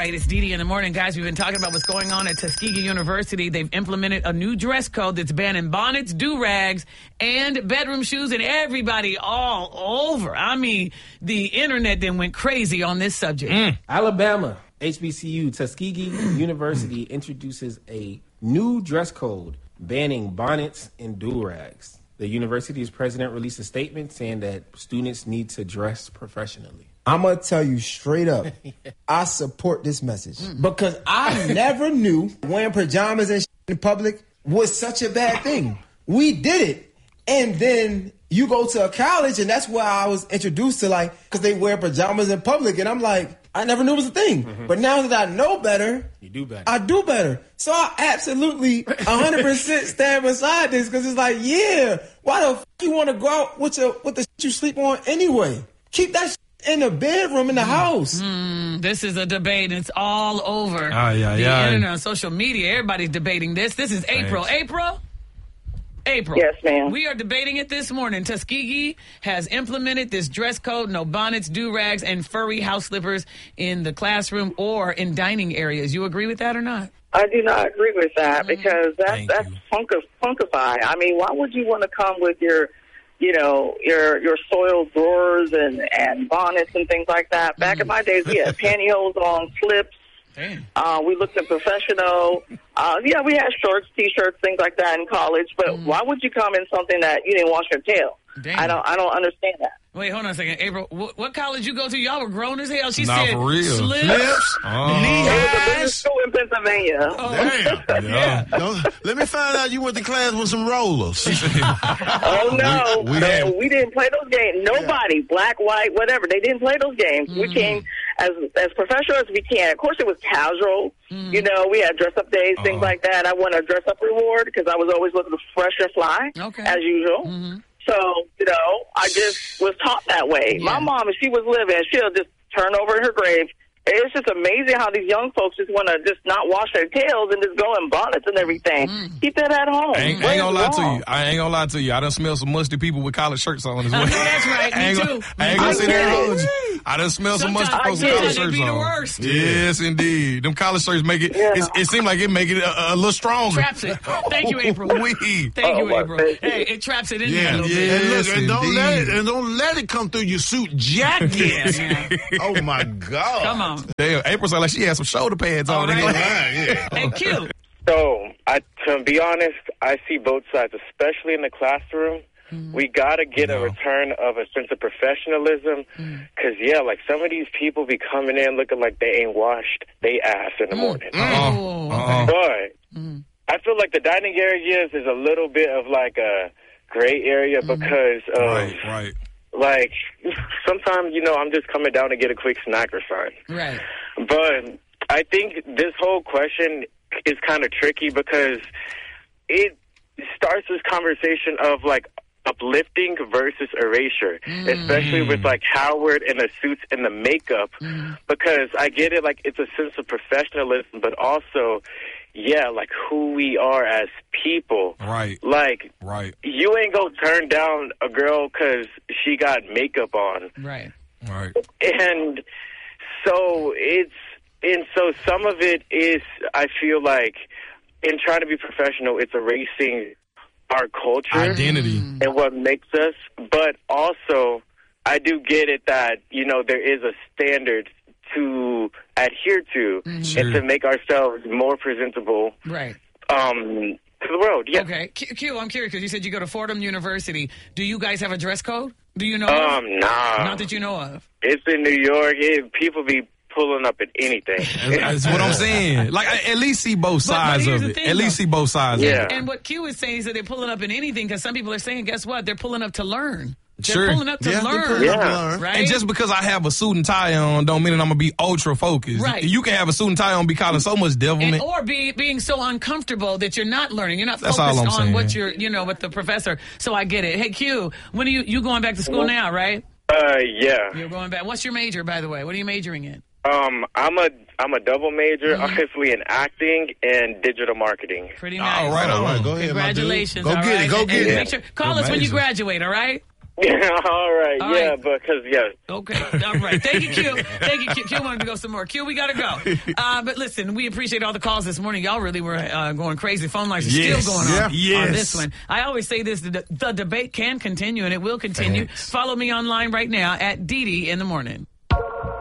right, it's Dee in the morning. Guys, we've been talking about what's going on at Tuskegee University. They've implemented a new dress code that's banning bonnets, do-rags, and bedroom shoes, and everybody all over. I mean, the internet then went crazy on this subject. Alabama, HBCU, Tuskegee University introduces a new dress code banning bonnets and do-rags. The university's president released a statement saying that students need to dress professionally. I'm going to tell you straight up, I support this message. Because I never knew wearing pajamas and in public was such a bad thing. We did it. And then you go to a college, and that's where I was introduced to, like, because they wear pajamas in public. And I'm like, I never knew it was a thing. Mm-hmm. But now that I know better, you do better. I do better. So I absolutely 100% stand beside this, because it's like, yeah, why the f*** you want to go out with the shit you sleep on anyway? Keep that shit in the bedroom in the house. This is a debate. It's all over the internet, on social media. Everybody's debating this. This is April. April. Yes, ma'am. We are debating it this morning. Tuskegee has implemented this dress code: no bonnets, do-rags, and furry house slippers in the classroom or in dining areas. You agree with that or not? I do not agree with that, because that's punkify. I mean, why would you want to come with your soiled drawers and bonnets and things like that? Back in my days, we had pantyhose on, slips. We looked at professional. We had shorts, T-shirts, things like that in college. But why would you come in something that you didn't wash your tail? I don't understand that. Wait, hold on a second. April, what college you go to? Y'all were grown as hell. She Not said for real. slips, knee-highs. School in Pennsylvania. Damn. Yeah. No, let me find out you went to class with some rollers. Oh, no. We didn't play those games. Nobody, black, white, whatever, they didn't play those games. We came as professional as we can. Of course, it was casual. You know, we had dress-up days, things like that. I won a dress-up reward because I was always looking fresh and fly, as usual. So, I just was taught that way. My mom, if she was living, she'll just turn over in her grave. It's just amazing how these young folks just want to just not wash their tails and just go in bonnets and everything. Keep that at home. I ain't gonna lie to you. I done smell some musty people with collar shirts on as well. That's right. Me too. I ain't gonna sit there and hold you. I done smell some musty folks with collar shirts on. The worst. Yes, indeed. Them collar shirts make it. It seems like it make it a little stronger. Traps it. Thank you, April. Thank you, April. Hey, it traps it in there a little bit. And look, don't let it come through your suit jacket. Oh my God. Come on. Damn, April sounded like she had some shoulder pads on. Hey, Q. So, to be honest, I see both sides, especially in the classroom. We got to get a return of a sense of professionalism, because, like, some of these people be coming in looking like they ain't washed they ass in the morning. But I feel like the dining areas is a little bit of, like, a gray area because of... Like, sometimes, I'm just coming down to get a quick snack or something. Right. But I think this whole question is kind of tricky because it starts this conversation of, like, uplifting versus erasure, especially with, like, Howard and the suits and the makeup, because I get it, like, it's a sense of professionalism, but also... like who we are as people. Like, you ain't gonna turn down a girl because she got makeup on. Right. And so some of it is, I feel like, in trying to be professional, it's erasing our culture. Identity. And what makes us. But also, I do get it that, there is a standard to adhere to and to make ourselves more presentable to the world. Okay. Q, I'm curious because you said you go to Fordham University. Do you guys have a dress code? Do you know? Nah. Not that you know of. It's in New York. People be pulling up at anything. That's what I'm saying. Like, at least see both sides of it. At least see both sides of it. And what Q is saying is that they're pulling up in anything because some people are saying, guess what? They're pulling up to learn. They're pulling up to learn. Right? And just because I have a suit and tie on don't mean that I'm going to be ultra focused. Right. You can have a suit and tie on and be calling so much devilment. Or being so uncomfortable that you're not learning. You're not focused on what you're, with the professor. So I get it. Hey, Q, when are you going back to school now, right? Yeah. You're going back. What's your major, by the way? What are you majoring in? I'm a double major, honestly, in acting and digital marketing. Pretty nice. All right. Go ahead. Congratulations. Go get it. Make sure, call us when you graduate, all right? All right. Because Okay. All right. Thank you, Q. Thank you, Q. Q wanted to go some more. Q, we got to go. But listen, we appreciate all the calls this morning. Y'all really were going crazy. Phone lines are still going on on this one. I always say this, the debate can continue, and it will continue. Follow me online right now at DD in the Morning.